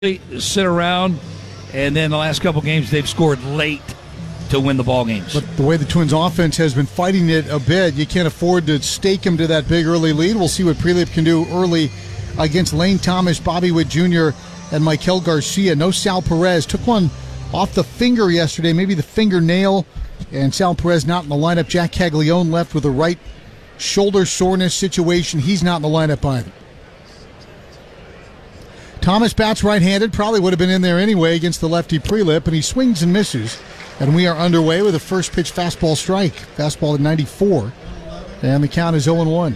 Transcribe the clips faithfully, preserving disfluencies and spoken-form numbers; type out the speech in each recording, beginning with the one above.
sit around, and then the last couple games they've scored late to win the ball games. But the way the Twins offense has been fighting it a bit, you can't afford to stake him to that big early lead. We'll see what Prelip can do early against Lane Thomas, Bobby Witt Junior, and Michael Garcia. No Sal Perez. Took one off the finger yesterday, maybe the fingernail, and Sal Perez not in the lineup. Jack Caglione left with a right shoulder soreness situation. He's not in the lineup either. Thomas bats right-handed, probably would have been in there anyway against the lefty Prelip, and he swings and misses. And we are underway with a first pitch fastball strike. Fastball at ninety-four, and the count is oh and one.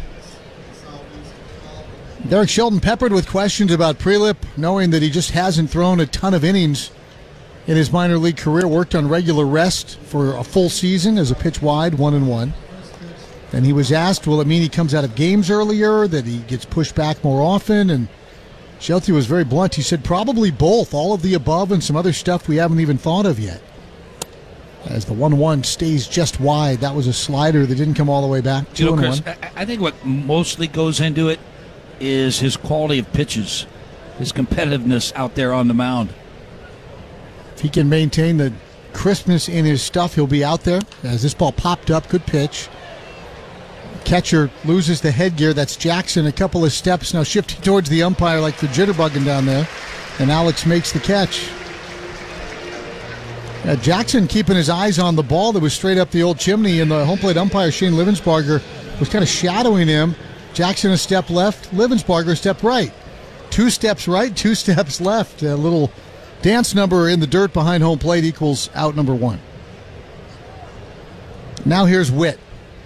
Derek Shelton peppered with questions about Prelip, knowing that he just hasn't thrown a ton of innings in his minor league career. Worked on regular rest for a full season as a pitch wide, one and one. And he was asked, will it mean he comes out of games earlier, that he gets pushed back more often? And Shelty was very blunt. He said probably both, all of the above and some other stuff we haven't even thought of yet. As the one one stays just wide, that was a slider that didn't come all the way back. Two you know, and Chris, one. I think what mostly goes into it is his quality of pitches, his competitiveness out there on the mound. If he can maintain the crispness in his stuff, he'll be out there. As this ball popped up, good pitch. Catcher loses the headgear. That's Jackson. A couple of steps now shifting towards the umpire like the jitterbugging down there. And Alex makes the catch. Uh, Jackson keeping his eyes on the ball that was straight up the old chimney, and the home plate umpire, Shane Livensbarger, was kind of shadowing him. Jackson a step left, Livensbarger a step right. Two steps right, two steps left. A little dance number in the dirt behind home plate equals out number one. Now here's Witt.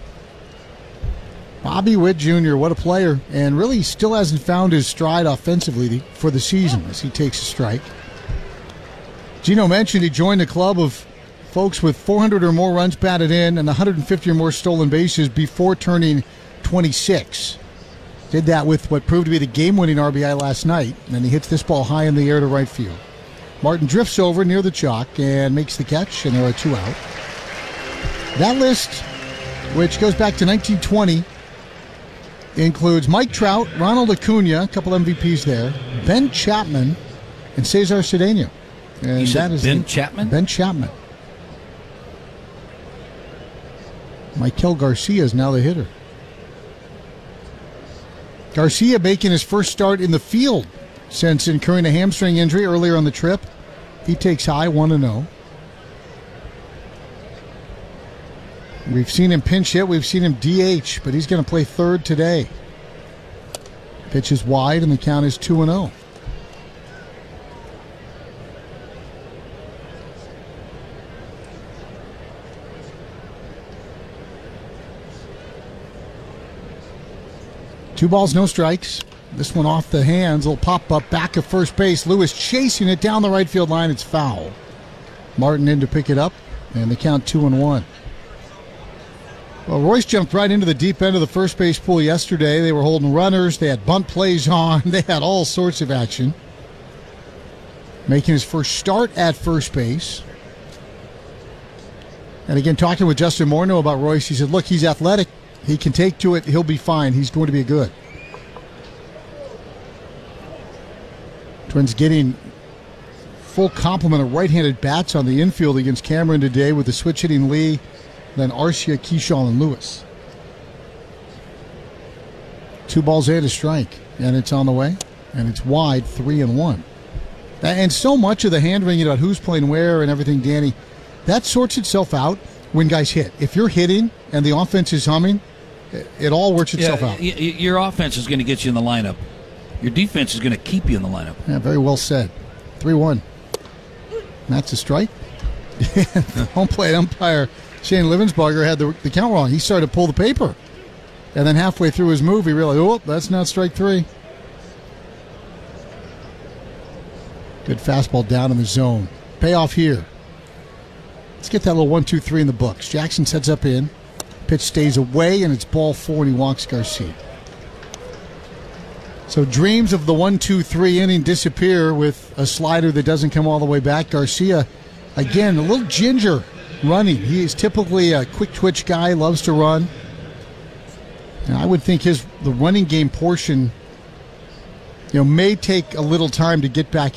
Bobby Witt Junior, what a player, and really still hasn't found his stride offensively for the season as he takes a strike. Gino mentioned he joined a club of folks with four hundred or more runs batted in and one hundred fifty or more stolen bases before turning twenty-six. Did that with what proved to be the game-winning R B I last night, and then he hits this ball high in the air to right field. Martin drifts over near the chalk and makes the catch, and there are two out. That list, which goes back to nineteen twenty, includes Mike Trout, Ronald Acuna, a couple M V Ps there, Ben Chapman, and Cesar Cedeno. And you said that is Ben the, Chapman? Ben Chapman. Michael Garcia is now the hitter. Garcia making his first start in the field since incurring a hamstring injury earlier on the trip. He takes high, one and oh. We've seen him pinch hit. We've seen him D H, but he's going to play third today. Pitch is wide, and the count is two and oh. Two balls, no strikes. This one off the hands. A little pop-up back of first base. Lewis chasing it down the right field line. It's foul. Martin in to pick it up, and the count two and one. Well, Royce jumped right into the deep end of the first base pool yesterday. They were holding runners. They had bunt plays on. They had all sorts of action. Making his first start at first base. And again, talking with Justin Morneau about Royce, he said, look, he's athletic. He can take to it. He'll be fine. He's going to be good. Twins getting full complement of right-handed bats on the infield against Cameron today with the switch hitting Lee, then Arcia, Keyshaw, and Lewis. Two balls in, a strike, and it's on the way, and it's wide, three and one. And so much of the hand-wringing about who's playing where and everything, Danny, that sorts itself out when guys hit. If you're hitting and the offense is humming, it all works itself yeah, out. Y- your offense is going to get you in the lineup. Your defense is going to keep you in the lineup. Yeah, very well said. three one. That's a strike. Home plate umpire Shane Livensbarger had the, the count wrong. He started to pull the paper. And then halfway through his move, he realized, oh, that's not strike three. Good fastball down in the zone. Payoff here. Let's get that little one, two, three in the books. Jackson sets up in. Pitch stays away, and it's ball four, and he walks Garcia. So dreams of the one, two, three inning disappear with a slider that doesn't come all the way back. Garcia, again, a little ginger running. He is typically a quick twitch guy, loves to run. And I would think his the running game portion you know, may take a little time to get back